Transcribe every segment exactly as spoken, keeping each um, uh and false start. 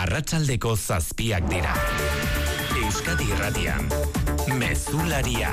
Arratsaldeko zazpiak dira. Euskadi Irratian, Mezularia.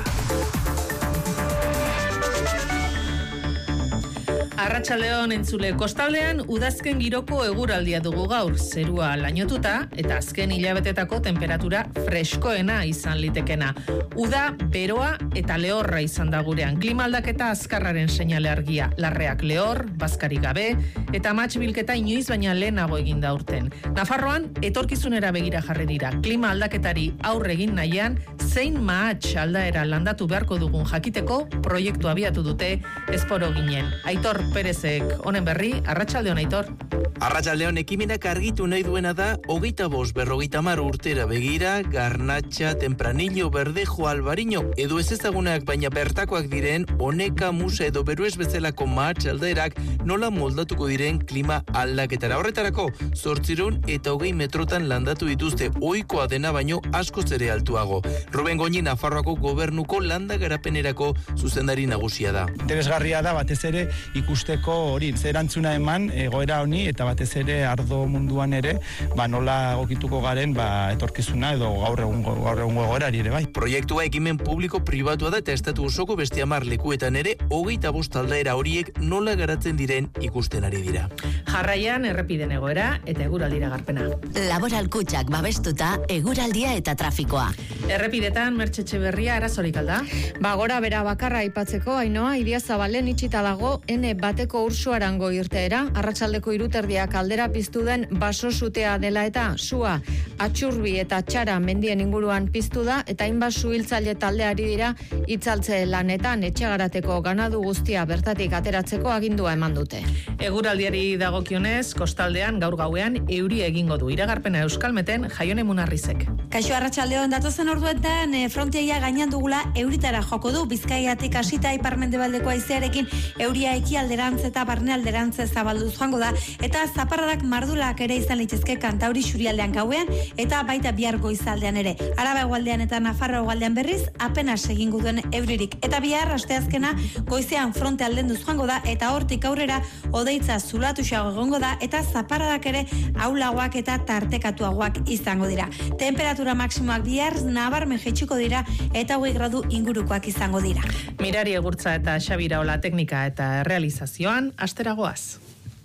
Arratsaldeon entzule, kostaldean udazken giroko eguraldia dugu gaur, zerua lainotuta eta azken hilabetetako temperatura freskoena izan litekena. Uda, beroa eta lehorra izan da gurean. Klima aldaketa azkarraren seinale argia, larreak lehor, bazkari gabe eta matx bilketa inoiz baina lehenago egin da urten. Nafarroan etorkizunera begira jarri dira. Klima aldaketari aurre egin nahian, zein mahatx aldaera landatu beharko dugun jakiteko proiektu abiatu dute esporo ginen. Aitor Perezek honen berri, arratsaldeon Aitor. Arratsaldeon, ekimenak argitu nahi duena da hogeita bost berrogeita hamar urtera begira, Garnatxa, Tempranillo, Verdejo, Albariño edo ez ezagunak baina bertakoak diren Oneka, Musa edo Beruez bezalako mahatx aldaerak nola moldatuko diren klima aldaketara. Horretarako, zortziehun eta hogei metrotan landatu dituzte, ohikoa dena baino askoz ere altuago. Ruben Goñi Nafarroako gobernuko landa garapenerako zuzendari nagusia da. Interesgarria da batez ere ikusteko hori zerantzuna eman egoera honi eta batez ere ardo munduan ere ba nola egokituko garen ba etorkizuna edo gaur egungo gaur egungo egoerari ere bai. Proiektua ekimen publiko pribatua da eta estatu osoko beste hamar lekuetan ere hogeita bost aldaera horiek nola garatzen diren ikusten ari dira. Jarraian errepiden egoera eta eguraldira garpena. Laboral kutxak babestuta eguraldia eta trafikoa. Errepidetan Mertxe Etxeberria arazorik alda? Ba gora bera bakarra aipatzeko Ainoa Idiazabalen itxita dago ene bateko ursuarango irteera, arratsaldeko hiruterdiak aldera piztu den baso sutea dela eta sua Atxurbi eta Txara mendien inguruan piztu da eta hainbat suhiltzaile taldeari dira itzaltze lanetan etxegarateko ganadu guztia bertatik ateratzeko agindua eman dute. Eguraldiari dagokionez, kostaldean gaur gauean euria egingo du. Iragarpena Euskalmeten Jaione Munarrizek. Kaixo, arratsaldeon, datozen orduetan e, fronteia gainean dugula euritara joko du. Bizkaiatik hasita ipar-mendebaldeko haizearekin euria ekialderantz eta barnealderantz zabalduz joango da eta zaparradak mardulak ere izan litezke Kantauri xurialdean gauean eta baita bihar goizaldean ere. Araba hegoaldean eta Nafarroa hegoaldean berriz apenas egingo duen euririk. Eta bihar asteazkena goizean fronte aldenduz joango da eta hortik aurrera hodeitza zulatuxago egongo da eta zaparradak ere ahulagoak eta tartekatuagoak izango dira. Temperatura maksimoak bihar nabarmen jaitsiko dira eta hogei gradu ingurukoak izango dira. Mirari Egurtza eta Xabira Ola teknika eta realizazioan asteragoaz.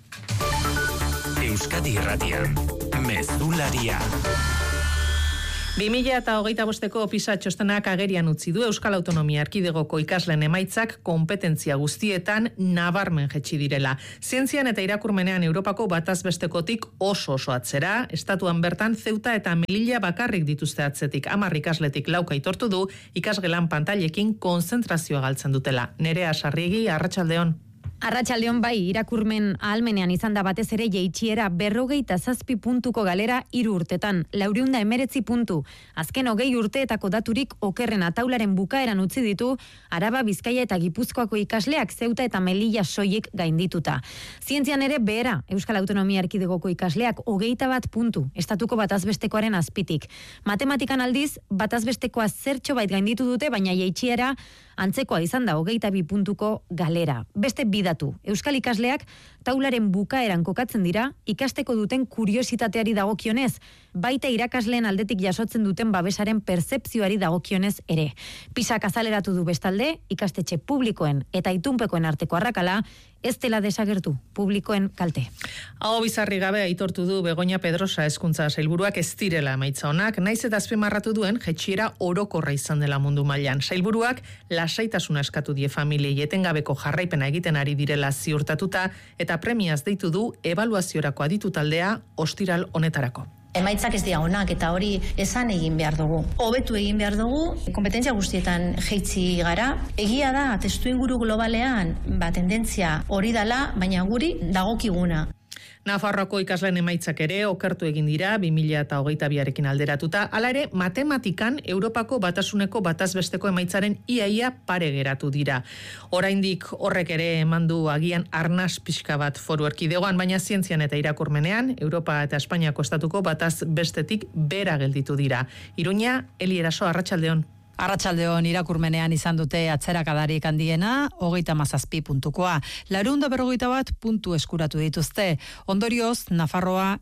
Euskadi Irratian, Mezularia. bi mila hogeita bosteko PISA txostenak agerian utzi du Euskal Autonomia Erkidegoko ikasleen emaitzak konpetentzia guztietan nabarmen jetzi direla. Zientzian eta irakurmenean Europako bataz bestekotik oso oso atzera, estatuan bertan Zeuta eta Melilla bakarrik dituzte atzetik, hamar ikasletik lauka aitortu du ikasgelan pantailekin konzentrazioa galtzen dutela. Nerea Sarriegi, arratsaldeon. Arratsaldeon bai, irakurmen ahalmenean izan da batez ere jeitsiera berrogeita zazpi puntuko galera hiru urtetan, laurehun eta hemeretzi puntu. Azken hogei urteetako daturik okerren taularen bukaeran utzi ditu Araba, Bizkaia eta Gipuzkoako ikasleak Zeuta eta Melilla soilik gaindituta. Zientzian ere behera, Euskal Autonomia Erkidegoko ikasleak hogeita bat puntu, estatuko batazbestekoaren azpitik. Matematikan aldiz, batazbestekoa zertxo bait gainditu dute, baina jeitsiera antzekoa izan da hogeita bi puntuko galera. Beste bidatu, Euskal ikasleak taularen bukaeran kokatzen dira, ikasteko duten kuriositateari dagokionez, baita irakasleen aldetik jasotzen duten babesaren pertzepzioari dagokionez ere. PISak azaleratu du bestalde, ikastetxe publikoen eta itunpekoen arteko arrakala, ez dela desagertu publikoen kalte. Hau bizarri gabe aitortu du Begoña Pedrosa hezkuntza sailburuak ez direla emaitza onak, naiz eta azpimarratu duen jaitsiera orokorra izan dela mundu mailan. Sailburuak lasaitasuna eskatu die familiei etengabeko jarraipena egiten ari direla ziurtatuta eta premiaz deitu du ebaluaziorako aditu taldea ostiral honetarako. Emaitzak ez dira onak eta hori esan egin behar dugu. Hobetu egin behar dugu, kompetentzia guztietan jeitzi gara. Egia da, testuinguru globalean, ba, tendentzia hori dala, baina guri dagokiguna. Nafarroako ikasleen emaitzak ere okertu egin dira bi mila hogeita biarekin alderatuta. Hala ere, matematikan Europako batasuneko batazbesteko emaitzaren iaia pare geratu dira. Oraindik horrek ere emandu agian arnas pixka bat foru erkidegoan, baina zientzian eta irakurmenean Europa eta Espainiako estatuko batazbestetik bera gelditu dira. Iruña, Eli Eraso, arratsaldeon. Arratsaldeon irakurmenean izan dute atzerakadarik handiena, hogeita mazazpi puntukoa. Laurehun eta berrogeita bat puntu eskuratu dituzte. Ondorioz, Nafarroa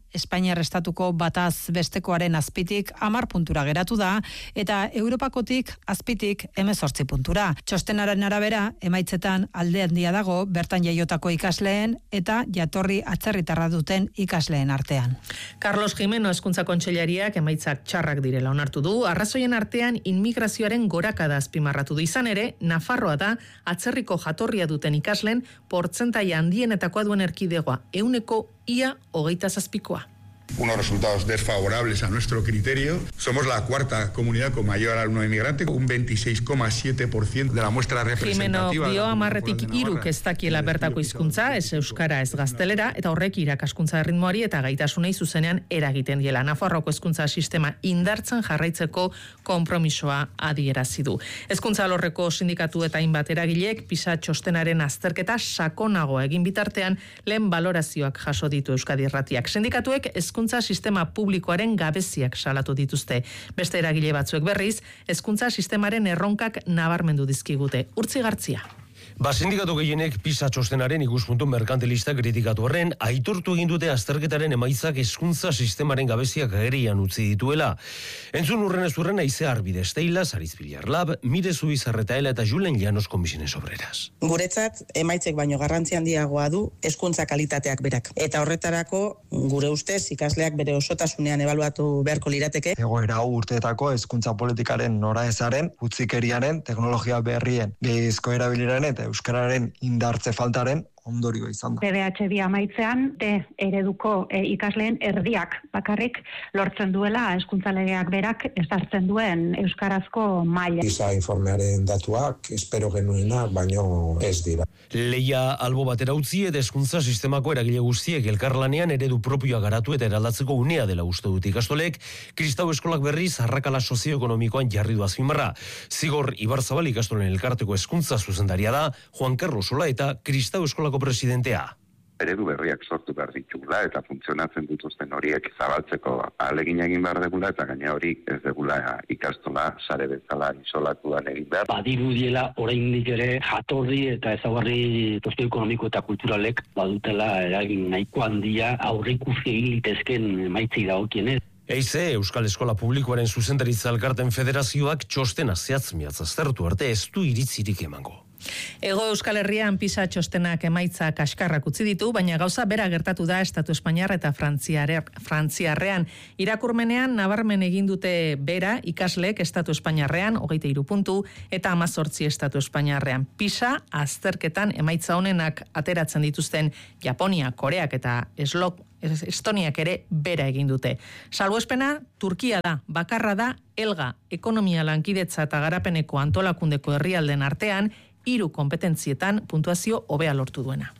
Espainiar estatuko bataz bestekoaren azpitik hamar puntura geratu da, eta Europakotik azpitik hemezortzi puntura. Txostenaren arabera, emaitzetan alde handia dago bertan jaiotako ikasleen eta jatorri atzerritarra duten ikasleen artean. Carlos Jimeno Hezkuntza Kontseilariak emaitzak txarrak direla onartu du, arrazoien artean inmigrazioaren gorakada azpimarratu du. Izan ere, Nafarroa da atzerriko jatorria duten ikasleen portzentaia handienetakoa duen erkidegoa, ehuneko ia hogeita zazpikoa. Unos resultados desfavorables a nuestro criterio. Somos la cuarta comunidad con mayor alumno inmigrante, un veintiséis coma siete por ciento de la muestra representativa. Jimeno dio hamarretik hiruk ez dakiela bertako hizkuntza, ez euskara ez gaztelera, eta horrek irakaskuntza erritmoari eta gaitasunei zuzenean eragiten diela. Nafarroako hezkuntza sistema indartzen jarraitzeko konpromisoa adierazi du. Hezkuntza alorreko sindikatu eta hainbat eragilek PISA txostenaren azterketa sakonagoa egin bitartean lehen balorazioak jaso ditu Euskadi Irratiak. Sindikatuek hezkuntza sistema publikoaren gabeziak salatu dituzte. Beste eragile batzuek berriz, hezkuntza sistemaren erronkak nabarmendu dizkigute. Urtzi Gartzia. Ba, sindikatu gehienek PISA txostenaren ikuspuntu merkantilista kritikatu horren, aitortu egin dute azterketaren emaitzak hezkuntza sistemaren gabeziak agerian utzi dituela. Entzun urren ez urren aize arbide Esteila, Sariz Bilarlab, Mire Zubizarretaela eta Julen Llanos komisiones obreras. Guretzat, emaitzek baino garrantzi handiagoa du hezkuntza kalitateak berak. Eta horretarako, gure ustez, ikasleak bere osotasunean ebaluatu beharko lirateke. Egoera hau urteetako hezkuntza politikaren nora ezaren, utzikeriaren, teknologia berrien, gehizko erabileren eta euskararen indartze faltaren ondorio izan da. B B H bi amaitzean, de ereduko e, ikasleen erdiak bakarrik lortzen duela hezkuntza legeak berak ezartzen duen euskarazko maila. PISA informearen datuak espero genuena, baino ez dira. Leia albo batera utzi eta hezkuntza sistemako eragile guztiek elkarlanean eredu propioa garatu eta eraldatzeko unea dela uste dut ikastolek, Kristau eskolak berriz arrakala sozioekonomikoan jarri du azpimarra. Zigor Ibarzabal ikastolen elkarteko hezkuntza zuzendaria da, Juan Carlos Sola eta Kristau eskolako presidentea. Eredu berriak sortu behar ditugula eta funtzionatzen dituzten horiek zabaltzeko ahalegin egin behar degula eta gaina hori ez degula ikastola sare bezala isolatuan egin behar. Badirudiela oraindik ere jatorri eta ezaugarri sozioekonomiko eta kulturalek badutela eragin nahiko handia aurreikusi egin litezken emaitzei dagokienez. Eize, Euskal Eskola Publikoaren zuzendaritza elkarten federazioak txostena zehatz-mehatz aztertu arte ez du iritzirik emango. Ego Euskal Herrian PISA txostenak emaitza kaskarrak utzi ditu, baina gauza bera gertatu da Estatu Espainiar eta Frantziarrean. Irakurmenean nabarmen egin dute bera ikasleek Estatu Espainiarrean hogeita hiru puntu eta hamazortzi Estatu Espainiarrean. PISA azterketan emaitza honenak ateratzen dituzten Japonia, Koreak eta Eslok Estoniak ere bera egin dute. Salbuespena, Turkia da, bakarra da, Elga, ekonomia lankidetza eta garapeneko antolakundeko herrialden artean, hiru konpetentzietan puntuazio hobea lortu duena.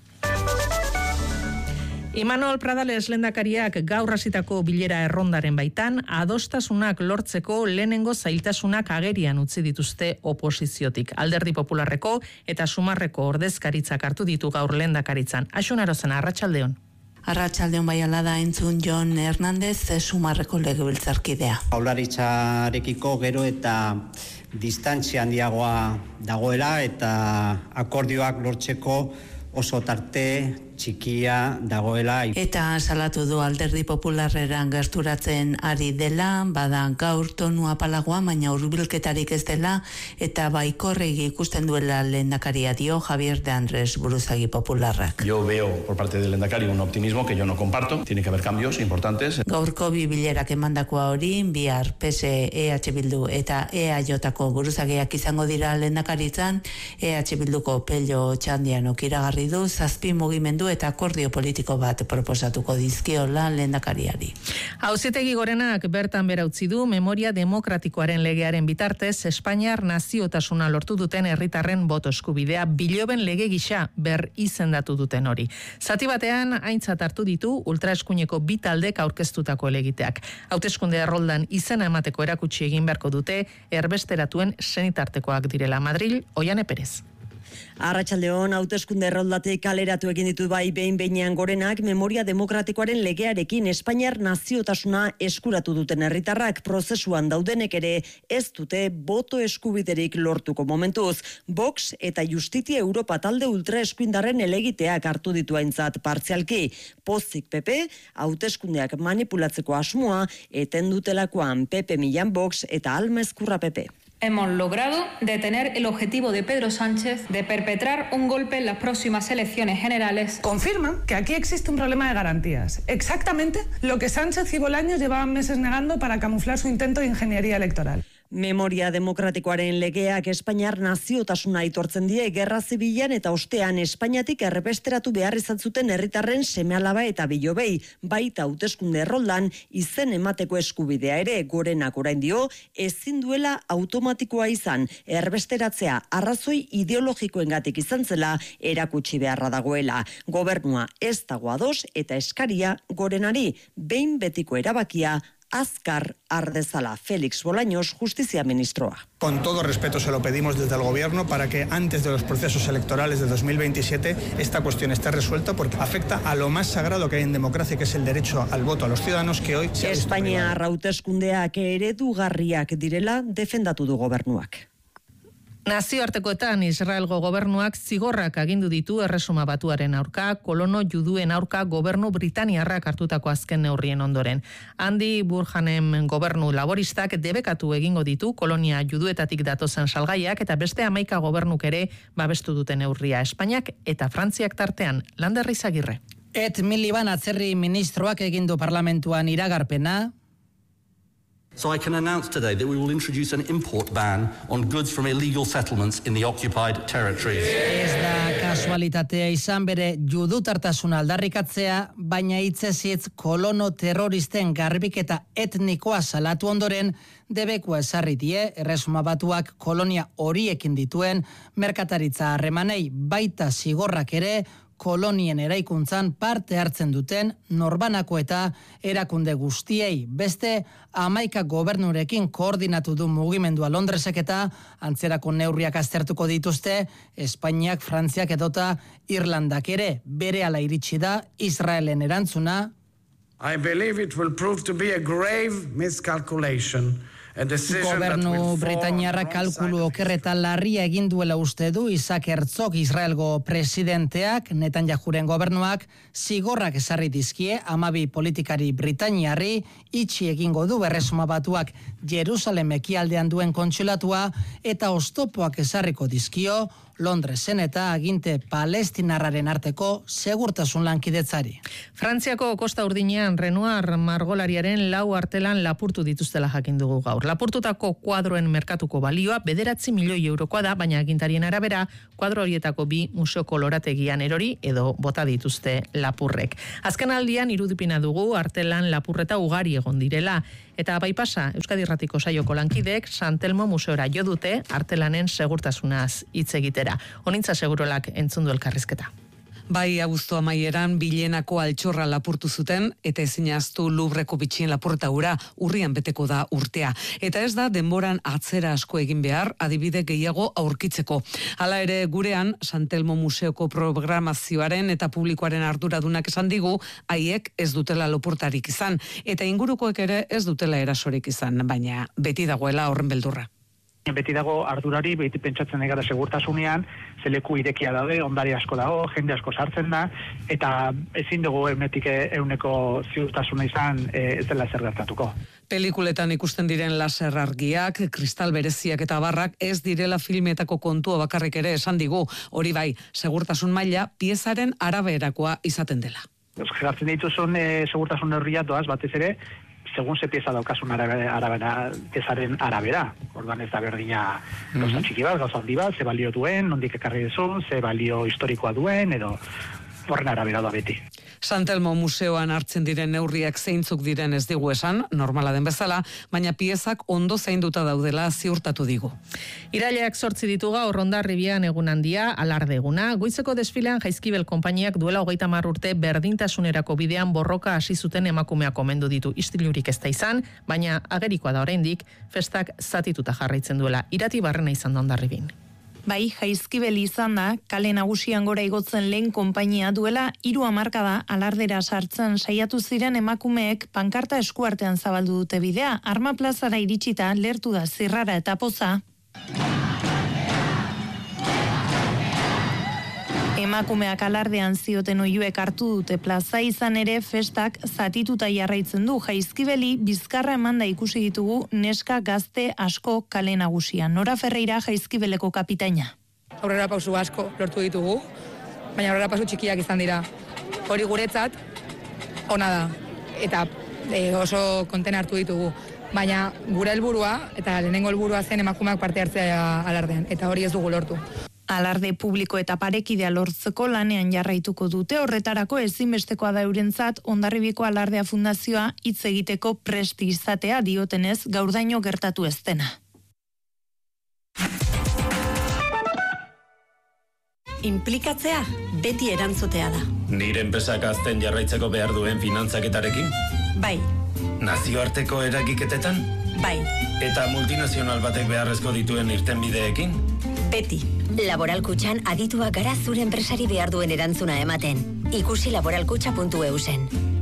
Imanol Pradales lehendakariak gaur hasitako bilera errondaren baitan, adostasunak lortzeko lehenengo zailtasunak agerian utzi dituzte oposiziotik. Alderdi Popularreko eta Sumarreko ordezkaritzak hartu ditu gaur lehendakaritzan. Axun Arozena, arratsaldeon. Arratsaldeon bai ala da entzun Jon Hernandez, Sumarreko legebiltzarkidea. Jaurlaritzarekiko gero eta distantzia handiagoa dagoela eta akordioak lortzeko oso tarte txikia dagoela. Eta salatu du Alderdi Popularreran gerturatzen ari dela, bada gaur tonu apalagoa, baina hurbilketarik ez dela, eta baikorregi ikusten duela lehendakaria dio Javier de Andrés Buruzagi Popularrak. Yo veo por parte del lehendakari un optimismo que yo no comparto. Tiene que haber cambios importantes. Gaurko bi bilerak emandakoa hori, bihar P S E, E H Bildu eta E A Jko buruzagiak izango dira lehendakaritzan, E H Bilduko Pello Txandianok iragarri du zazpi mugimendu eta akordio politiko bat proposatuko dizkiola lehendakariari. Auzitegi Gorenak bertan bera utzi du memoria demokratikoaren legearen bitartez Espainiar naziotasuna lortu duten herritarren boto eskubidea biloben lege gisa ber izendatu duten hori. Zati batean aintzat hartu ditu ultraeskuineko bi taldek aurkeztutako elegiteak. Hauteskunde erroldan izena emateko erakutsi egin beharko dute erbesteratuen senitartekoak direla. Madril, Oiane Perez. Arratsaldeon, hauteskunde erroldatik kaleratu egin ditu bai behin behinean Gorenak memoria demokratikoaren legearekin Espainiar naziotasuna eskuratu duten herritarrak prozesuan daudenek ere ez dute boto eskubiderik lortuko momentuz. Vox eta Justitia Europa talde ultraeskuindarren elegiteak hartu ditu aintzat partzialki. Pozik P P, hauteskundeak manipulatzeko asmoa, eten dutelakoan P P Millan Vox eta Almezkurra P P. Hemos logrado detener el objetivo de Pedro Sánchez de perpetrar un golpe en las próximas elecciones generales. Confirman que aquí existe un problema de garantías. Exactamente lo que Sánchez y Bolaños llevaban meses negando para camuflar su intento de ingeniería electoral. Memoria demokratikoaren legeak Espainiar naziotasuna aitortzen die gerra zibilan eta ostean Espainiatik errepesteratu behar izan zuten herritarren seme-alaba eta bilobei, baita hauteskunde erroldan izen emateko eskubidea ere. Gorenak orain dio ezin duela automatikoa izan, erbesteratzea arrazoi ideologikoengatik izan zela erakutsi beharra dagoela. Gobernua ez dago ados eta eskaria Gorenari behin betiko erabakia azkar ardezala. Félix Bolaños, Justizia Ministroa. Con todo respeto se lo pedimos desde el Gobierno para que antes de los procesos electorales de dos mil veintisiete esta cuestión esté resuelta porque afecta a lo más sagrado que hay en democracia, que es el derecho al voto a los ciudadanos que hoy se ha visto privado. Espainia hauteskundeak eredugarriak direla defendatu du Gobernuak. Nazioartekoetan Israelgo gobernuak zigorrak agindu ditu Erresuma Batuaren aurka, kolono juduen aurka gobernu Britaniarrak hartutako azken neurrien ondoren. Andy Burhanem gobernu laboristak debekatu egingo ditu kolonia juduetatik datozen salgaiak eta beste hamaika gobernuk ere babestu duten neurria. Espainiak eta Frantziak tartean. Lander Izagirre. Et Miliban atzerri ministroak egindu parlamentuan iragarpena. So I can announce today that we will introduce an import ban on goods from illegal settlements in the occupied territories. Ez da kasualitatea izan bere judutartasuna aldarrikatzea, baina hitzez hitz kolono terroristen garbiketa etnikoa salatu ondoren debekua ezarri die Erresuma Batuak kolonia horiekin dituen merkataritza harremanei, baita zigorrak ere kolonien eraikuntzan parte hartzen duten norbanako eta erakunde guztiei. Beste hamaika gobernurekin koordinatu du mugimendua Londresek eta antzerako neurriak aztertuko dituzte Espainiak, Frantziak edota Irlandak ere. Berehala iritsi da Israelen erantzuna. I believe it will prove to be a grave miscalculation. Gobernu Britainiarra kalkulu okerreta larria egin duela uste du Isaac Herzog Israelgo presidenteak, Netanyahuren gobernuak zigorrak ezarri dizkie hamabi politikari Britainiarri, itxi egingo du Erresuma Batuak Jerusalem ekialdean duen kontsulatua eta oztopoak ezarriko dizkio Londresen eta aginte palestinarraren arteko segurtasun lankidetzari. Frantziako Kosta Urdinean Renoir margolariaren lau artelan lapurtu dituztela jakin dugu gaur. Lapurtutako kuadroen merkatuko balioa bederatzi milioi eurokoa da, baina agintarien arabera kuadro horietako bi museo kolorategian erori edo bota dituzte lapurrek. Azken aldian irudipina dugu artelan lapurreta ugari egon direla. Eta bai pasa, Euskadi Irratiko saioko lankideek Santelmo museora jo dute artelanen segurtasunaz hitz egitera. Honintza segurolak entzun du elkarrizketa. Bai, abuztu amaieran bilenako altxorra lapurtu zuten eta ezin ahaztu Louvreko bitxien lapurreta hura urrian beteko da urtea. Eta ez da denboran atzera asko egin behar, adibide gehiago aurkitzeko. Hala ere gurean, Santelmo museoko programazioaren eta publikoaren arduradunak esan digu, haiek ez dutela lapurtarik izan, eta ingurukoek ere ez dutela erasorik izan, baina beti dagoela horren beldurra. Beti dago ardurari, beti pentsatzen egara segurtasunean, zeleku irekia daude, ondari asko dago, jende asko sartzen da, eta ezin dugu eunetik euneko ziurtasuna izan ez dela zer gertatuko. Pelikuletan ikusten diren laser argiak, kristal bereziak eta barrak ez direla filmetako kontua bakarrik ere esan digu, hori bai, segurtasun maila piezaren araberakoa izaten dela. Jartzen dituzun e, segurtasun neurriak doaz batez ere, segun ze pieza daukasun arabera, arabera, piezaren arabera. Orduan ez da berdina gauza txiki bat, gauza handi bat, ze balio duen, nondik ekarri duzun, ze balio historikoa duen, edo horren arabera da beti. Santelmo museoan hartzen diren neurriak zeintzuk diren ez digu esan, normala den bezala, baina piezak ondo zainduta daudela ziurtatu digu. Iraileak zortzi ditu gaur Hondarribian egun handia, alarde eguna. Goizeko desfilean Jaizkibel konpainiak duela hogeita hamar urte berdintasunerako bidean borroka hasi zuten emakumeak omendu ditu. Istilurik ez da izan, baina agerikoa da oraindik festak zatituta jarraitzen duela. Irati Barrena izan da Hondarribin. Bai, Jaizkibel izan da, kale nagusian gora igotzen lehen konpainia duela hiru hamarkada alardera sartzen saiatu ziren emakumeek pankarta eskuartean zabaldu dute bidea. Arma plazara iritsita lertu da zirrara eta poza. Emakumeak alardean zioten oiuek hartu dute plaza, izan ere festak zatituta jarraitzen du. Jaizkibeli bizkarra emanda ikusi ditugu neska gazte asko kale nagusian. Nora Ferreira, Jaizkibeleko kapitaina. Aurrera pausu asko lortu ditugu, baina aurrera pausu txikiak izan dira. Hori guretzat ona da eta e, oso konten hartu ditugu. Baina gure helburua eta lehenengo helburua zen emakumeak parte hartzea alardean, eta hori ez dugu lortu. Alarde publiko eta parekidea lortzeko lanean jarraituko dute, horretarako ezinbestekoa da eurentzat Hondarribiko Alardea Fundazioa hitz egiteko presti izatea, diotenez gaurdaino gertatu ez dena. Inplikatzea beti erantzutea da. Nire enpresak azten jarraitzeko behar duen finantzaketarekin? Bai. Nazioarteko eragiketetan? Bai. Eta multinazional batek beharrezko dituen irtenbideekin? Beti. Laboralkutxan adituak gara zure enpresari behar duen erantzuna ematen. Ikusi laboralkutxa puntu e u zen.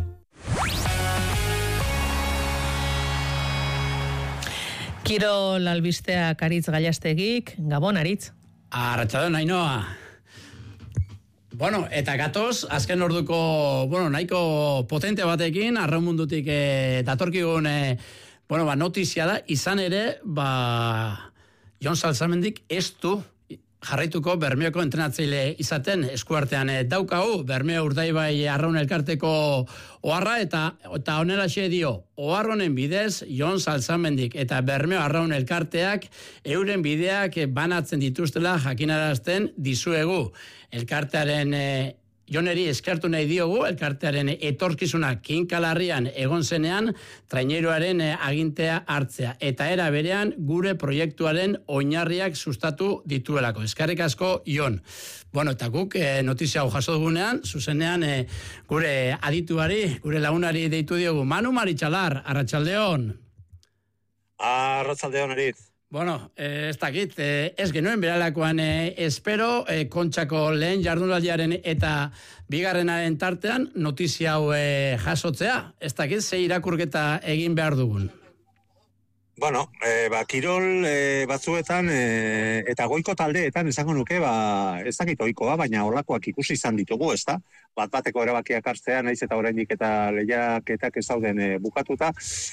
Kirol albisteak Aritz Gallastegik, Gabon Aritz. Arratsaldeon Ainhoa. Bueno, eta gatoz, azken orduko, bueno, nahiko potente batekin, arraun mundutik eh, datorkigun eh, bueno, ba, notizia da, izan ere, ba, Jon Salzamendik ez du jarraituko Bermeoko entrenatzaile izaten eskuartean e, daukagu, Bermeo Urdaibai Arraun Elkarteko oharra, eta eta honelaxe dio, ohar honen bidez, Jon Salzamendik eta Bermeo Arraun Elkarteak euren bideak banatzen dituztela jakinarazten dizuegu. Elkartearen e, Joneri eskertu nahi diogu, elkartearen etorkizuna kinkalarrian egon zenean, traineroaren agintea hartzea. Eta era berean gure proiektuaren oinarriak sustatu dituelako. Eskerrik asko, Jon. Bueno, eta guk e, notizia hau jaso dugunean, zuzenean e, gure adituari, gure lagunari deitu diogu. Manu Maritxalar, arratsaldeon. Arratsaldeon, Aritz. Bueno, eh, ez dakit, eh, ez genuen beralakoan eh, espero, eh, Kontxako lehen jardunaldiaren eta bigarrenaren tartean notizia hau eh, jasotzea. Ez dakit, ze irakurketa egin behar dugun. Bueno, eh, ba, kirol eh, batzuetan eh, eta goiko taldeetan esango nuke, ba, ez dakit ohikoa, baina olakoak ikusi izan ditugu, ezta? Bat bateko erabakiak hartzea, naiz eta oraindik eta lehiaketak ez dauden e, bukatuta.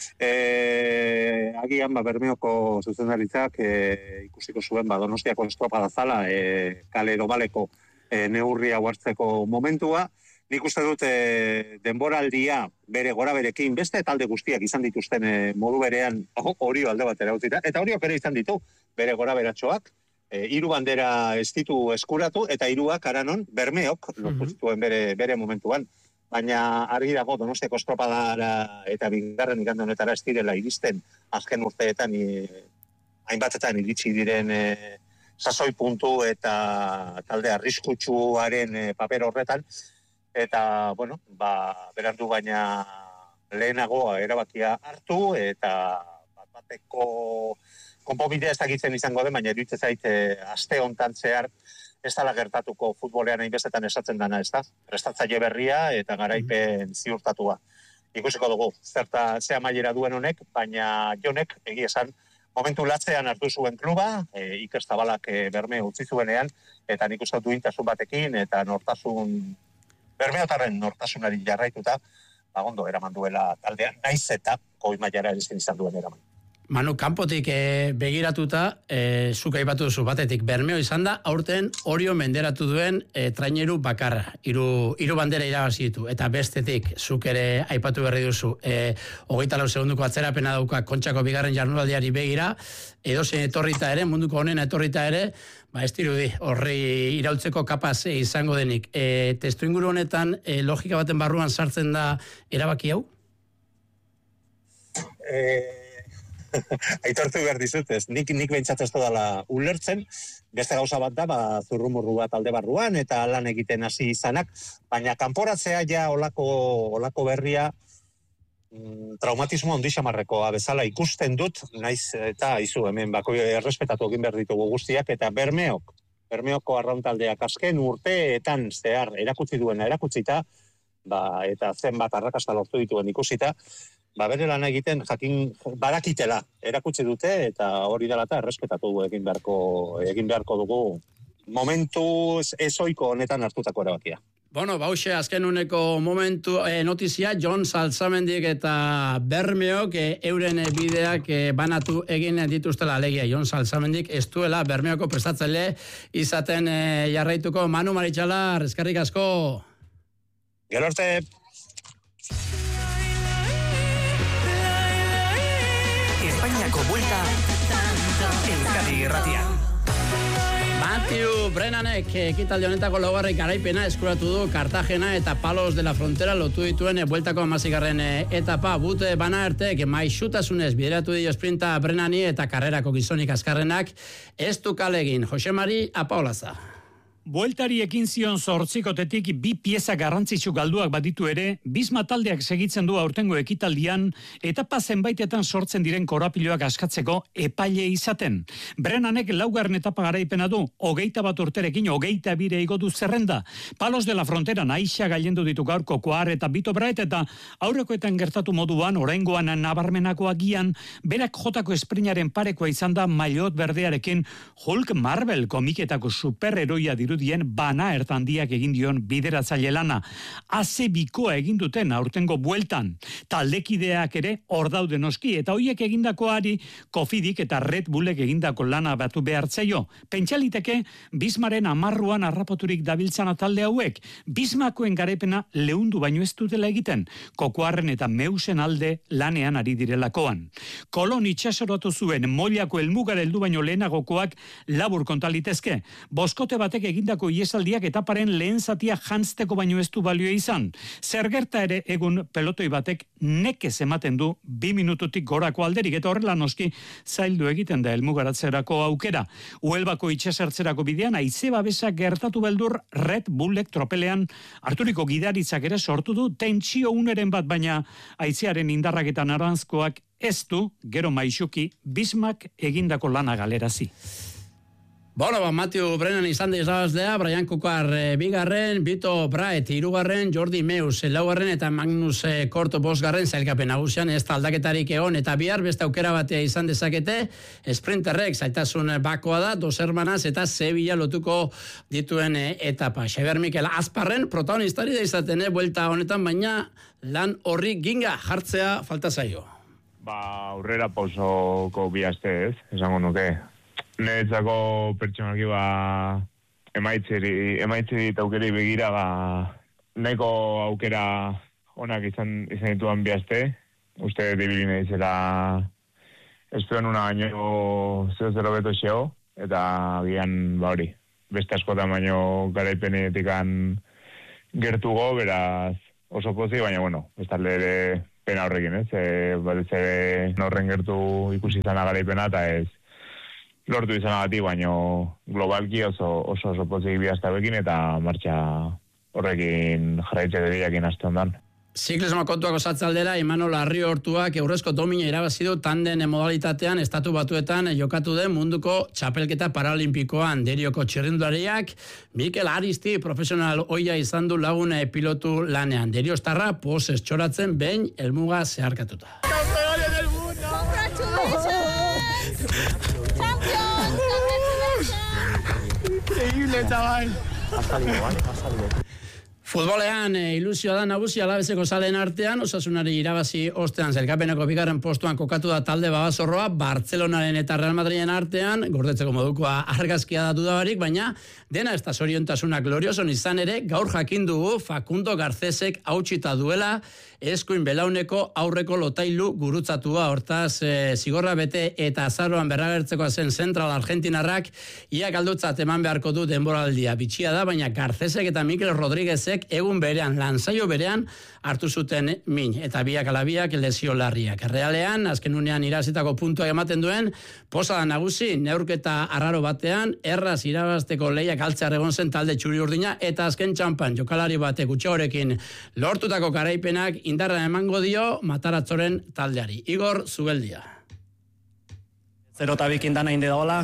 E, agian, ba, Bermeoko zuzendaritzak e, ikusiko zuen, ba, Donostiako estropada zala, e, kale dobaleko e, neurria hartzeko momentua. Nik uste dut e, denboraldia bere gora berekin, beste talde guztiak izan dituzten e, modu berean, hori alde batera utzita, eta horiok ere izan ditu bere gora beratxoak, e, hiru bandera ez ditu eskuratu, eta hiruak aranon Bermeok lortu zituen bere, bere momentuan. Baina argi dago Donostiako estropadara eta bigarren igande honetara ez direla iristen azken urteetan e, hainbatetan iritsi diren e, sasoi puntu eta talde arriskutsuaren e, paper horretan. Eta, bueno, ba, berandu baina lehenago erabakia hartu, eta bat bateko konponbidea ez dakitzen izango den, baina iruditzen zait aste hontan zehar ez dela gertatuko futbolean hainbestetan esatzen dana, ez da? Prestatzaile berria eta garaipen ziurtatua. Ikusiko dugu, zerta zea mailera duen honek, baina Jonek egia esan momentu latzean hartu zuen kluba, e, Iker Zabalak e, Berme utzi zuenean, eta nik uste dut duintasun batekin, eta nortasun Bermeotarren nortasunari jarraituta, ba, ondo eraman duela taldean, naiz eta goi mailara ezin izan duen eraman. Manu, kanpotik e, begiratuta, e, zuk aipatu duzu batetik Bermeo izan da, aurten Orio menderatu duen e, traineru bakarra, hiru hiru bandera irabazi ditu, eta bestetik, zuk ere aipatu berri duzu, e, hogeita lau segunduko atzerapena dauka Kontxako bigarren jardunaldiari begira, edozein etorrita ere, munduko honena etorrita ere, ba ez dirudi, horri iraultzeko kapaz e, izango denik. E, testu inguru honetan, e, logika baten barruan sartzen da erabaki hau? Eh... Aitortu behar dizut, ez, nik, nik behintzat ez dela ulertzen, beste gauza bat da, ba, zurrumurru bat alde barruan, eta lan egiten hasi izanak, baina kanporatzea ja olako, olako berria, traumatismo ondixamarrekoa bezala ikusten dut, naiz eta izu hemen bako errespetatu egin behar ditugu guztiak, eta bermeok, bermeoko arrauntaldeak azken urteetan zehar erakutsi duena erakutsita, ba, eta zenbat arrakasta lortu dituen ikusita, ba, bere lan egiten jakin badakitela erakutsi dute, eta hori dela eta errespetatu egin beharko, egin beharko dugu momentu ezoiko honetan hartutako erabakia. Bueno, bauxe, azken uneko momentu eh, notizia, Jon Salzamendik eta Bermeok eh, euren bideak eh, banatu egin dituztela alegia. Jon Salzamendik ez duela Bermeoko prestatzaile izaten eh, jarraituko. Manu Maritxalar, eskerrik asko. Gero arte. Espainiako buelta Euskadi Irratian. Matthew Brennanek ekitaldi honetako laugarren garaipena eskuratu du Cartagena eta Palos de la Frontera lotu dituen bueltako hamazigarren etapa. Bute bana ertek maixutasunez bideratu dio sprinta Brennani eta karrerako gizonik azkarrenak ez du kalegin. Jose Mari Apaolaza. Bueltari ekin zion zortzikotetik bi pieza garrantzitsu galduak baditu ere, Bisma taldeak segitzen du aurtengo ekitaldian, etapa zenbaitetan sortzen diren korapiloak askatzeko epaile izaten. Brennanek laugarren etapa garaipena du, hogeita bat urterekin hogeita bire igo du zerrenda. Palos de la Frontera naixa gailendu ditu gaur Kokoar eta Bito Braet eta aurrekoetan gertatu moduan, oraingoan nabarmenako agian, berak jotako esprinaren parekoa izan da maillot berdearekin Hulk Marvel komiketako superheroia diru dien bana ertandiak egin dion bideratzaile lana. Aze bikoa egin duten aurtengo bueltan. Taldekideak ere hor daude noski, eta hoiek egindakoari Kofidik eta Red Bullek egindako lana batu behartzaio. Pentsaliteke Bismaren amarruan harrapoturik dabiltzana talde hauek. Bismakoen garepena leundu baino ez dutela egiten. Kokoarren eta Meusen alde lanean ari direlakoan. Kolon itxasoratu zuen Mollako helmugara heldu baino lehenagokoak labur kontalitezke. Boskote batek egin egindako iesaldiak etaparen lehen zatia jantzteko baino ez du balio izan. Zer gerta ere egun pelotoi batek nekez ematen du bi minututik gorako alderik, eta horrela noski zaildu egiten da helmugaratzerako aukera. Huelbako itxasertzerako bidean haize babesa gertatu beldur Red Bullek tropelean Arturiko gidaritzak ere sortu du tentsio uneren bat, baina haizearen indarrak eta naranzkoak ez du gero maixuki Bismak egindako lana galerazi. Bueno, ba, Matthew Brennan izan da izabazlea, Brian Kokar e, bigarren, Bito Braet irugarren, Jordi Meus laugarren eta Magnus e, Korto bosgarren zailkapen nagusian ez da aldaketarik egon, eta bihar beste aukera batea izan dezakete, sprinterrek zaitasun bakoa da, dos hermanas eta Sevilla lotuko dituen e, etapa. Xabier Mikel Azparren protagonistari da izaten, e, buelta honetan, baina lan horri ginga jartzea falta zaio. Ba, aurrera pausoko bi aste ez, esango nuke. Neretzako pertsonalki ba emaitzeri emaitzeri eta aukeri begira ba nahiko aukera onak izan izan dituan bi aste. Uste dibiline izela espero una baino zero zero beto xeo eta gian ba hori. Beste askotan baino garaipenetikan gertugo, beraz oso pozik, baina bueno, bestalde ere pena horrekin, ez? E, batez ere norren gertu ikusi izana garaipena eta ez lortu izanagatik, baino globalki oso oso oso pozik bihaztabekin eta martxa horrekin jarraitzea deriakin aste ondan. Ziklismo kontuak osatzaldera, Imanol Arriortuak eurrezko domina irabazi du tanden modalitatean estatu batuetan jokatu den munduko txapelketa paralimpikoan. Derioko txirrindulariak Mikel Aristi profesional oia izan du lagun pilotu lanean. Derio Estarra poses txoratzen behin helmuga zeharkatuta. ¡Campeones del mundo! Increíble, chaval. Ha salido, ¿vale? Ha salido. Futbolean e, ilusioa da nagusi Alabeseko zaleen artean, Osasunari irabazi ostean zelkapeneko bigarren postuan kokatu da talde Babazorroa, Bartzelonaren eta Real Madriden artean, gordetzeko modukoa argazkia da dudabarik, baina dena ez da zoriontasuna glorioson izan ere, gaur jakin dugu Facundo Garcesek hautsita duela eskuin belauneko aurreko lotailu gurutzatua. Hortaz, e, zigorra bete eta azaroan berragertzekoa zen Zentral Argentinarrak ia galdutzat eman beharko du denboraldia. Bitxia da, baina Garcesek eta Mikel Rodríguezek taldeek egun berean, lanzaio berean hartu zuten min, eta biak alabiak lesio larriak. Realean, azken unean irazitako puntua ematen duen, posada nagusi, neurketa arraro batean, erraz irabazteko lehiak altzear egon zen talde txuri urdina, eta azken txampan jokalari batek utxorekin lortutako garaipenak indarra emango dio Mataratzoren taldeari. Igor Zubeldia. Zero eta bikin dana inde dagoela.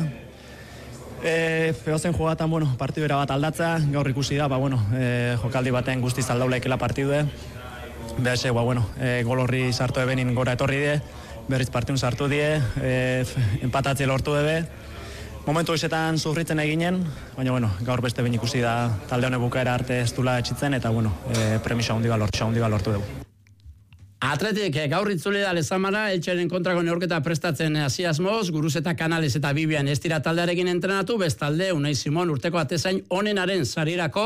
E, Peozen jugatan, bueno, partidura bat aldatza, gaur ikusi da, ba, bueno, e, jokaldi baten guztiz aldaulaikela partidue. Behase, ba, bueno, e, gol horri sartu ebenin gora etorri die, berriz partidun sartu die, e, empatatzi lortu ebe. Momentu isetan sufritzen eginen, baina, bueno, gaur beste behin ikusi da talde honek bukaera arte ez dula etxitzen, eta, bueno, e, premisa hundiga lortu, hundiga lortu dugu. Atletik gaur itzuli da Lezamara, Eltseren kontrako neurketa prestatzen hasi asmoz, Guruz eta Kanales eta Bibian ez dira taldearekin entrenatu, bestalde Unai Simon urteko atezain onenaren sarirako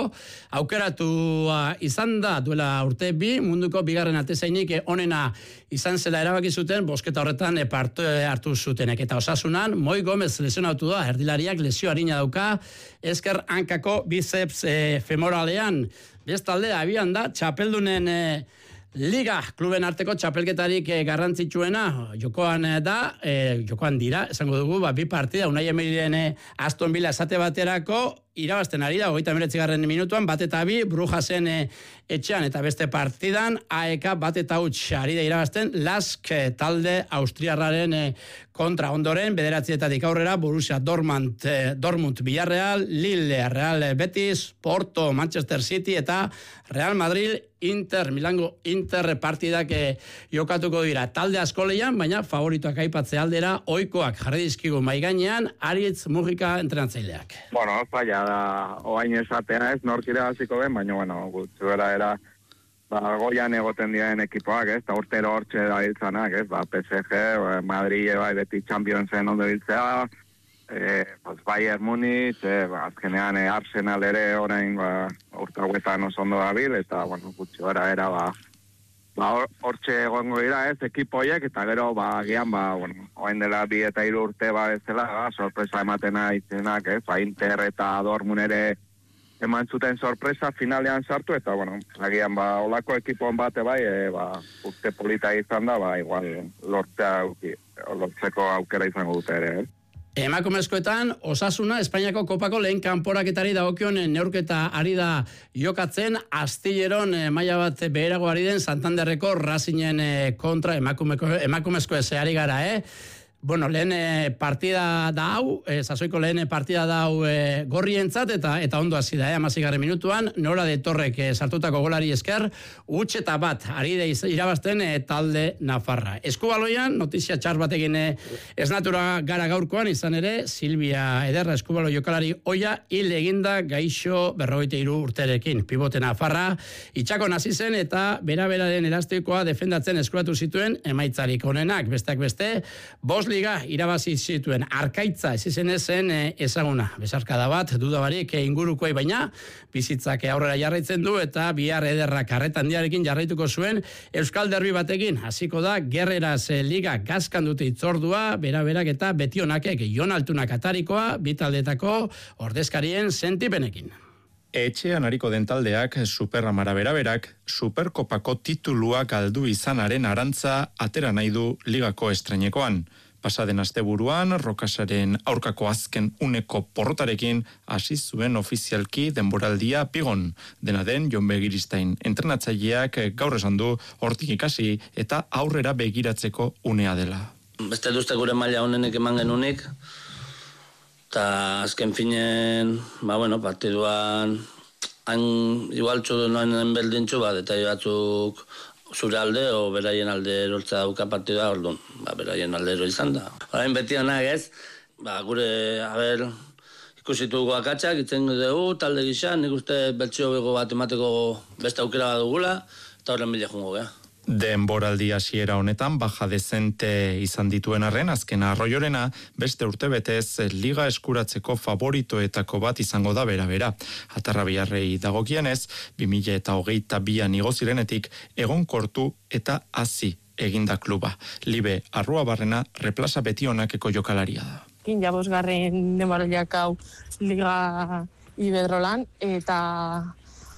aukeratua izan da duela urte bi, munduko bigarren atezainik onena izan zela erabaki zuten, bosketa horretan parte hartu zutenek. Eta Osasunan, Moi Gomez lesionatu da, erdilariak lesio arina dauka, ezker hankako biceps eh, femoralean. Bestalde, abian da, txapeldunen eh, Liga kluben arteko txapelketarik eh, garrantzitsuena jokoan eh, da, eh, jokoan dira, esango dugu, ba, bi partida, Unai Emeriren eh, Aston Villa esate baterako, irabazten ari da, hogeita hemeretzigarren minutuan, bat eta bi, Brujasen eh, etxean, eta beste partidan, A E K bat eta huts ari da irabazten, Lask eh, talde austriarraren eh, kontra ondoren, bederatzietatik aurrera, Borussia Dortmund, eh, Dortmund Villarreal, Lille, Real Betis, Porto, Manchester City, eta Real Madrid, Inter, Milango Inter partidak eh, jokatuko dira. Talde askoleian, baina favoritoak aipatze aldera, oikoak jarri dizkigu maigainean, Aritz Mujika entrenatzaileak. Bueno, zaila da, oain esatea ez, norkira hasiko ben, baina, bueno, gutxuera era, ba, goian egoten diren ekipoak, ez, eta urtero hortxe da biltzanak, ez, ba, P S G, Madrid, bai, beti Championsen ondo biltzea, eh, pues, Bayern Munich, eh, ba, azkenean eh, Arsenal ere orain, ba, urte hauetan oso ondo dabil, eta, bueno, gutxuera era, ba, ba, hortxe egongo dira, ez, ekipo horiek, eta gero, ba, gian, ba, bueno, oain dela bi eta hiru urte, ba, bezala, ba, sorpresa ematena itzenak, ez, ba, Inter eta Dortmund ere eman zuten sorpresa finalean sartu, eta, bueno, agian, ba, olako ekipon bate bai, e, ba, urte polita izan da, ba, igual, lortzea, lortzeko aukera izango dute ere, eh? Emakumezkoetan, Osasuna, Espainiako kopako lehen kanporaketari dagokion neurketa ari da jokatzen, astilleron eh, maila bat beherago ari den Santanderreko Racingen eh, kontra emakumezko ezeari gara, eh? Bueno, lehen eh, partida da hau, eh, sasoiko lehen partida da hau eh, gorrientzat, eta eta ondo hasi da, eh, amazigarren minutuan, Nora de Torrek eh, sartutako golari esker, huts eta bat, ari da irabazten eh, talde Nafarra. Eskubaloian, notizia txar batekin eh, ez natura gara gaurkoan, izan ere, Silvia Ederra eskubalo jokalari oia, hil eginda gaixo berrogeita hiru urterekin. Pivote Nafarra, itxako hasi zen eta bera-beraren elastikoa defendatzen eskuratu zituen emaitzarik onenak, besteak beste, bos liga irabazi zituen Arkaitza ez izen ezen ezaguna. Besarkada bat, dudabarik ingurukoei, baina bizitzak aurrera jarraitzen du eta bihar Ederrak arretan diarekin jarraituko zuen Euskal Derbi batekin. Hasiko da Gerreraz liga gazkan dute itzordua, bera-berak eta betionakek Jon Altunak atarikoa, bitaldetako ordezkarien sentipenekin. Etxean hariko den taldeak Superamara beraberak Superkopako titulua galdu izanaren arantza atera nahi du ligako estreinekoan. Pasaden asteburuan, Rokasaren aurkako azken uneko porrotarekin hasi zuen ofizialki denboraldia pigon. Dena den, Jon Begiristain entrenatzaileak gaur esan du hortik ikasi eta aurrera begiratzeko unea dela. Beste duzte gure maila honenek eman genunik, eta azken finen, ba bueno, partiduan, hain igual txudu noen beldintxu, ba, detai batzuk zure alde, o beraien alde erortza dauka partida, orduan, ba, beraien alde ero izan da. Horain betianak ez, ba, gure, a ber, ikusituko akatsak, itzen dugu, talde gisa, nik uste bertsio bego bat emateko beste aukera bat dugula, eta horren bile jungo geha. Denboraldi hasiera honetan baja dezente izan dituen arren, azken Arroiorena beste urtebetez liga eskuratzeko favoritoetako bat izango da bera-bera. Atarrabiarrei dagokienez, bi mila hogeita bian igo zirenetik egonkortu eta hazi eginda kluba. Libe Arruabarrena replaza betionakeko jokalaria da. Ja bosgarren denboraldiak hau liga Iberdrolan, eta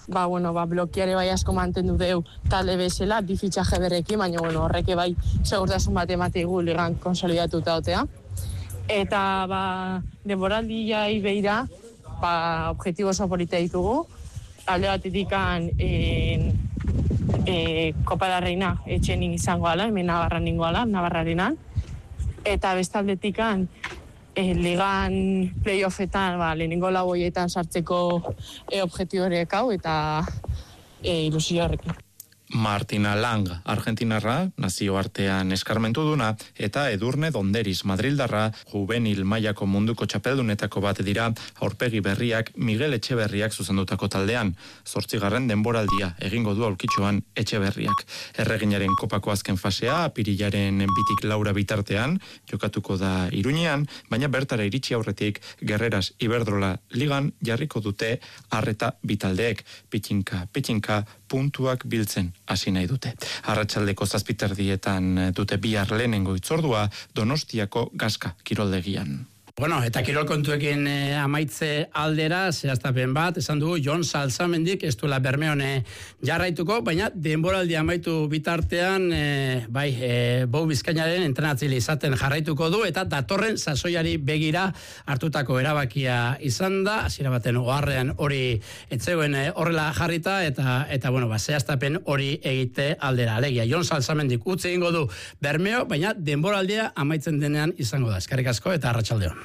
ba, bueno, ba, blokiare bai asko mantendu deu talde bezala, bi fitxaje berrekin, baina, bueno, horreke bai segurtasun bat emateigu ligan konsolidatuta otea. Eta, ba, denboraldiai beira, ba, objektibo oso polita ditugu. Alde batetik en, e, Kopa da Reina etxen izango ala, hemen Navarra ningo ala, Navarrarenan. Eta bestaldetik e, ligan playoffetan, ba, lehenengo lau hoietan sartzeko e, objektiborek hau eta e, ilusio horrekin. Martina Lang, argentinarra, nazioartean eskarmentu duna, eta Edurne Donderiz, madrildarra, juvenil mailako munduko txapeldunetako bat dira, aurpegi berriak Miguel Etxeberriak zuzendutako taldean. Zortzigarren denboraldia egingo du aulkitxoan Etxeberriak. Erreginaren kopako azken fasea, apirilaren bitik laura bitartean, jokatuko da Iruñean, baina bertara iritsi aurretik Gerreras Iberdrola ligan jarriko dute arreta bitaldeek, pitxinka, pitxinka, puntuak biltzen hasi nahi dute. Arratsaldeko zazpiterdietan dute bihar lehenengo itzordua Donostiako Gaska kiroldegian. Bueno, eta kirol kontuekin eh, amaitze aldera, zehaztapen bat, esan dugu, Jon Salzamendik ez duela Bermeon eh, jarraituko, baina denboraldi amaitu bitartean, eh, bai, eh, Bou Bizkainaren entrenatzile izaten jarraituko du, eta datorren sasoiari begira hartutako erabakia izan da, hasiera baten oharrean hori etzegoen eh, horrela jarrita, eta, eta bueno, ba, zehaztapen hori egite aldera. Alegia, Jon Salzamendik utzi egingo du Bermeo, baina denboraldia amaitzen denean izango da. Eskerrik asko eta arratsaldeon.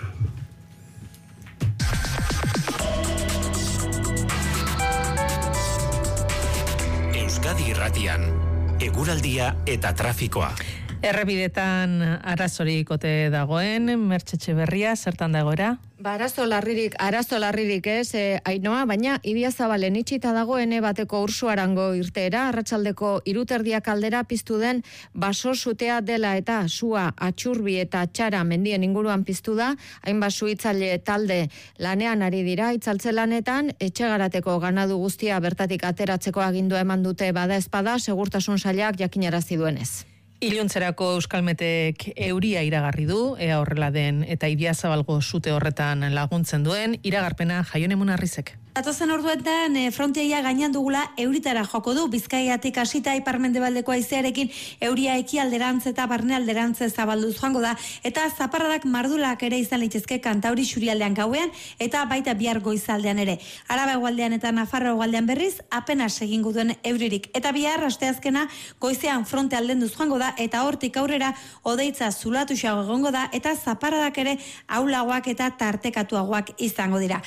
Euskadi Irratian, eguraldia eta trafikoa. Errepidetan arazorik ote dagoen, Mertxe Etxeberria, zertan dagoera? Ba, arazo larririk, arazo larririk ez, e, Ainoa, baina Idiazabalen itxita dagoen bateko Ursuarango irteera, arratsaldeko hiruterdiak aldera piztu den baso sutea dela eta sua Atxurbi eta Txara mendien inguruan piztu da, hainbat suhitzaile talde lanean ari dira, itzaltze lanetan, etxegarateko ganadu guztia bertatik ateratzeko agindua eman dute bada espada, segurtasun sailak jakinarazi duenez. Iluntzerako Euskalmetek euria iragarri du, ea horrela den eta Idiazabalgo sute horretan laguntzen duen, iragarpena Jaione Munarrizek. Datozen orduetan e, fronteia gainean dugula euritara joko du, Bizkaiatik hasita ipar-mendebaldeko haizearekin euria ekialderantz eta barnealderantz zabalduz joango da, eta zaparradak mardulak ere izan litezke Kantauri xurialdean gauean eta baita bihar goizaldean ere. Araba hegoaldean eta Nafarroa hegoaldean berriz apenas egingo duen euririk. Eta bihar asteazkena goizean fronte aldenduz joango da eta hortik aurrera odeitza zulatuxago egongo da eta zaparradak ere aulagoak eta tartekatuagoak izango dira.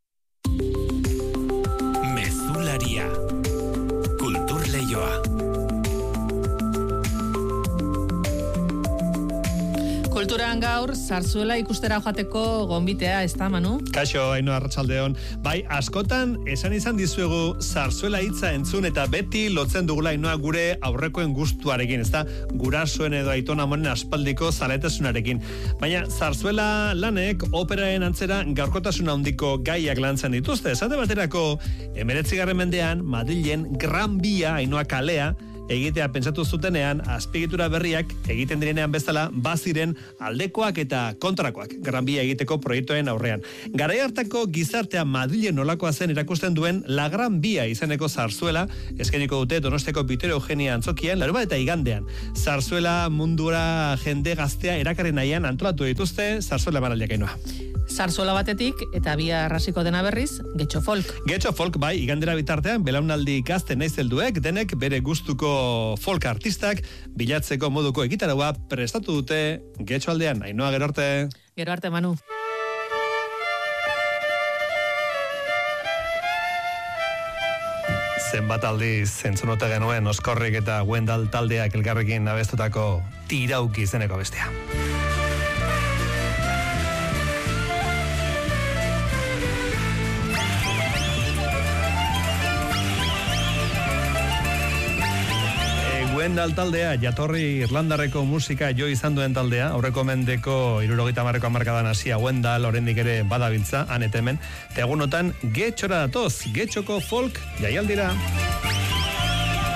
Mezularia. Kultur Leioa. Kulturan gaur, Zarzuela ikustera joateko gonbitea, ez da, Manu? Kaixo, Ainoa, arratsaldeon. Bai, askotan esan izan dizuegu Zarzuela hitza entzun eta beti lotzen dugula Ainoa gure aurrekoen gustuarekin, ez da? Gurasoen edo aitona amonen aspaldiko zaletasunarekin. Baina Zarzuela lanek operaren antzera gaurkotasun handiko gaiak lantzen dituzte. Esate baterako, hemeretzigarren mendean, Madrilen Gran Via, Ainoa kalea, egitea pentsatu zutenean, azpiegitura berriak egiten direnean bezala, baziren aldekoak eta kontrakoak Gran Via egiteko proiektuen aurrean. Garai hartako gizartea Madrilen nolakoa zen erakusten duen La Gran Via izeneko Zarzuela, eskeniko dute Donostiako Vittorio Eugenia antzokian, larunbat eta igandean. Zarzuela mundura jende gaztea erakarri nahian antolatu dituzte Zarzuela emanaldiak Ainoa. Zarzuela batetik eta bia arrasiko dena berriz, Getxo Folk. Getxo Folk, bai, igandera bitartean, belaunaldi gazte naiz helduek, denek bere gustuko folk artistak bilatzeko moduko egitaragua prestatu dute Getxo aldean. Ainoa, gero arte. Gero arte, Manu. Zenbat aldiz zentzunota genuen Oskorrik eta Wendal taldeak elkarrekin abestutako Tirauki izeneko bestea. Wendal taldea, jatorri Irlandarreko musika jo izan duen taldea, aurreko mendeko hirurogeita hamarreko hamarkadan hasia Wendal oraindik ere badabiltza, han eta hemen, eta egunotan Getxora datoz, Getxoko folk jaialdira.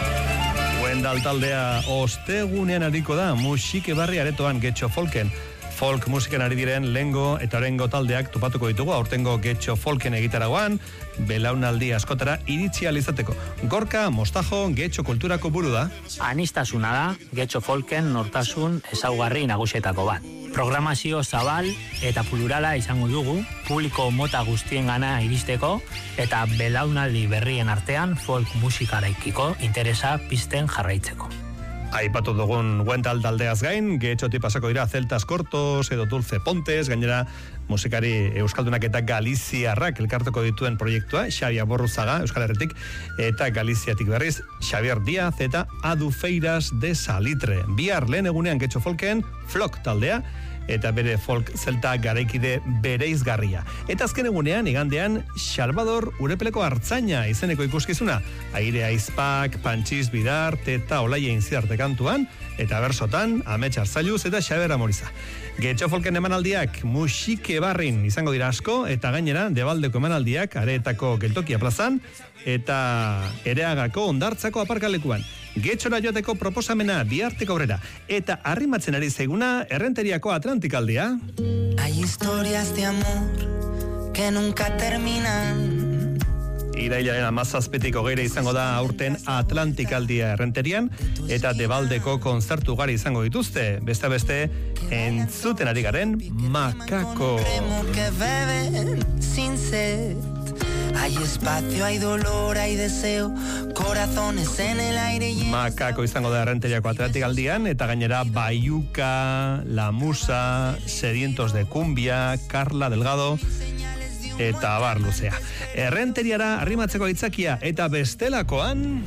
Wendal taldea ostegunean ariko da, musike barri aretoan Getxo Folken. folk musikan ari diren lengo eta orengo taldeak topatuko ditugu aurtengo Getxo Folken egitaragoan, belaunaldi askotara iritsi ahal izateko. Gorka Mostajo Getxo kulturako buru da. Anistasuna da Getxo Folken nortasun ezaugarri nagusietako bat. Programazio zabal eta plurala izango dugu, publiko mota guztien gana iristeko eta belaunaldi berrien artean folk musikaraikiko interesa pizten jarraitzeko. Aipatu dugun Wendal taldeaz gain, Getxotik pasako dira Celtas Cortos edo Dulce Pontes, gainera musikari euskaldunak eta galiziarrak elkartuko dituen proiektua, Xabi Aborruzaga, Euskal Herritik, eta Galiziatik berriz, Xavier Díaz eta Adufeiras de Salitre. Bihar lehen egunean Getxo Folken, Flock taldea, eta bere folk zelta garaikide bereizgarria. Eta azken egunean, igandean, Salvador Urepeleko Artzaina izeneko ikuskizuna. Aire Aizpak, Pantxiz Bidart eta Olaia Inziarte kantuan, eta bersotan, Amets Arzailuz eta Xaber Amoriza. Getxo Folken emanaldiak musike barrin izango dira asko, eta gainera, Debaldeko emanaldiak Areetako Geltokia plazan, eta Ereagako Ondartzako aparkalekuan. Getxora joateko proposamena biharteko aurrera. Eta arrimatzen ari zaiguna Errenteriako Atlantikaldea. Hay historias de amor que nunca terminan. Irailaren hamazazpitik hogeira izango da aurten Atlantikaldia Errenterian, eta Debaldeko kontzertu ugari izango dituzte. Beste beste, entzuten ari garen Makako. Que beben sin sed. Hay espacio, hay dolor, hay deseo, corazones en el aire. Makako izango da Errenteriako Atlantikaldian, eta gainera Baiuka, La Musa, Sedientos de Cumbia, Carla Delgado, eta abar luzea. Errenteriara arrimatzeko aitzakia eta bestelakoan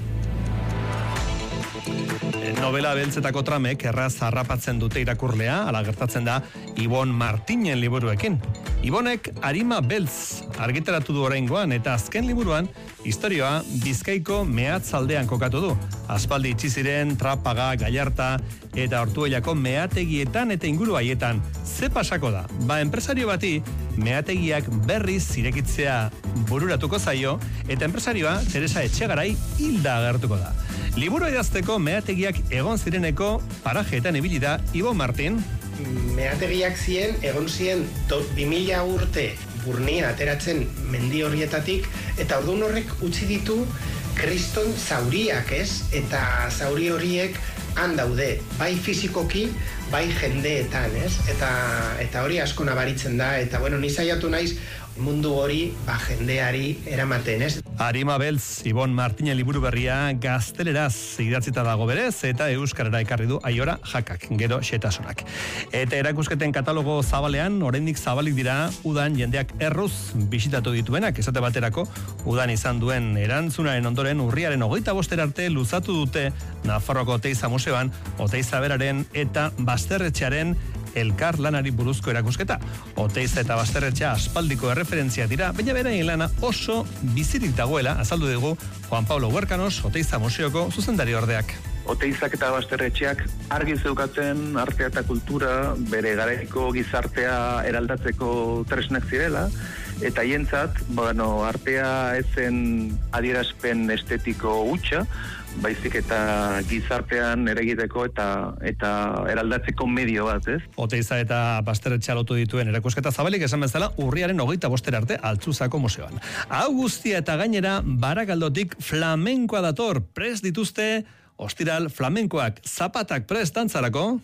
novela beltzetako tramek erraz harrapatzen dute irakurlea, ala gertatzen da Ibon Martinen liburuekin. Ibonek Arima Beltz argitaratu du oraingoan eta azken liburuan historioa Bizkaiko mehatzaldean kokatu du. Aspaldi itxi ziren Trapaga, Gallarta eta Ortuellako meategietan eta inguru haietan. Ze pasako da? Ba, enpresario bati meategiak berriz zirekitzea bururatuko zaio eta enpresarioa Teresa Etxegarai hilda agertuko da. Liburu idazteko meategiak egon zireneko parajeetan ibili da Ibon Martin. Meategiak zien, egon zien bi mila urte burnia ateratzen mendi horietatik, eta orduan horrek utzi ditu kriston zauriak, ez? Eta zauri horiek han daude, bai fizikoki, bai jendeetan, ez? Eta, eta hori asko nabaritzen da, eta bueno, ni saiatu naiz mundu hori ba, jendeari eramaten, ez? Arima Beltz, Ibon Martinen liburu berria gazteleraz idatzita dago berez, eta euskarara ekarri du Aiora Jakak, gero xetasunak. Eta erakusketen katalogo zabalean, oraindik zabalik dira udan jendeak erruz bisitatu dituenak, esate baterako, udan izan duen erantzunaren ondoren urriaren hogeita bostera arte luzatu dute Nafarroako Oteiza Museoan, Oteiza beraren eta Basterretxearen elkar lanari buruzko erakusketa. Oteiza eta Basterretxea aspaldiko erreferentzia dira, baina beraien lana oso bizirik dagoela, azaldu dugu Juan Pablo Huerkanos, Oteiza Museoko zuzendari ordeak. Oteizak eta Basterretxeak argi zeukatzen artea eta kultura bere garaiko gizartea eraldatzeko tresnak zirela, eta hientzat, bueno, artea ezen adierazpen estetiko hutsa, baizik eta gizartean eragiteko eta eta eraldatzeko medio bat, ez? Oteiza eta Basterretxea lotu dituen erakusketa zabalik esan bezala urriaren hogeita bostera arte Altzuzako museoan. Hau guztia eta gainera Barakaldotik flamenkoa dator, prest dituzte ostiral flamenkoak, zapatak prest dantzarako.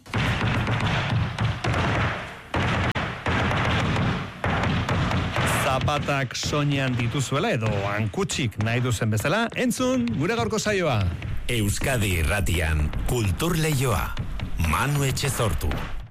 Zapatak soinean dituzuela edo hankutsik nahi duzen bezala, entzun gure gaurko saioa. Euskadi Irratian, Kultur Leioa, Manu Etxezortu.